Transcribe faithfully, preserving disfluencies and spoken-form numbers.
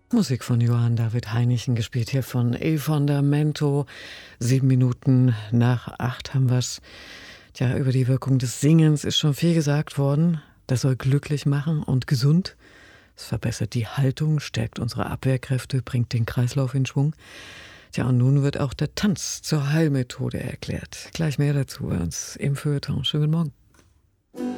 Musik von Johann David Heinichen, gespielt hier von Il Fondamento. Sieben Minuten nach acht haben wir's. Tja, über die Wirkung des Singens ist schon viel gesagt worden. Das soll glücklich machen und gesund. Es verbessert die Haltung, stärkt unsere Abwehrkräfte, bringt den Kreislauf in Schwung. Tja, und nun wird auch der Tanz zur Heilmethode erklärt. Gleich mehr dazu bei uns im Feuilleton. Schönen Morgen.